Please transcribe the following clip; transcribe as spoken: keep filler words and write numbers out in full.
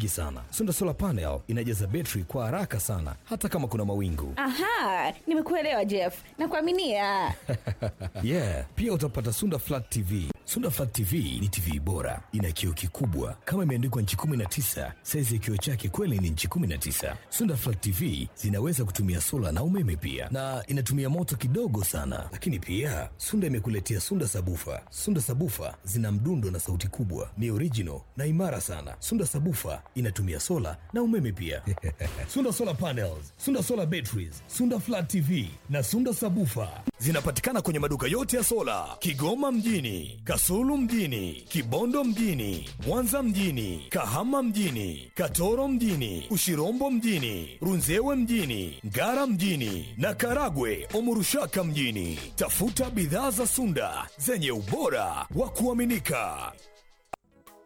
nyingi sana. Sunda Solar Panel inajaza betri kwa haraka sana hata kama kuna mawingu. Aha, nimekuelewa Jeff. Nakuaminia. Yeah, pia utapata Sunda Flat T V. Sunda Flat T V ni T V bora, ina kioo kikubwa kama imeandikwa nchi kumi na tisa. Saizi ya kioo chake kweli ni nchi kumi na tisa. Sunda Flat T V zinaweza kutumia sola na umeme pia, na inatumia moto kidogo sana. Lakini pia Sunda imekuletea Sunda Sabufa. Sunda Sabufa zina mdundo na sauti kubwa, ni original na imara sana. Sunda Sabufa inatumia sola na umeme pia. Sunda Solar Panels, Sunda Solar Batteries, Sunda Flat T V na Sunda Sabufa zinapatikana kwenye maduka yote ya sola Kigoma mjini, Kasulu mjini, Kibondo mjini, Mwanza mjini, Kahama mjini, Katoro mjini, Ushirombo mjini, Runzewe mjini, Ngara mjini na Karagwe Omurushaka mjini. Tafuta bidhaa za Sunda zenye ubora wa kuaminika.